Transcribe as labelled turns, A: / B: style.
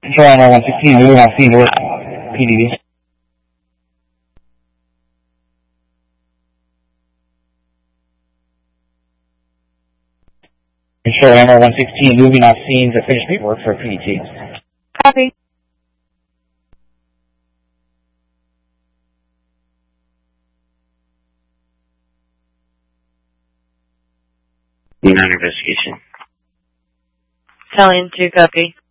A: Control MR 116, moving off scene, work. PDD. Control MR 116, moving off scene to finish paperwork for PDT.
B: Copy.
C: D9 investigation.
B: Italian 2, copy.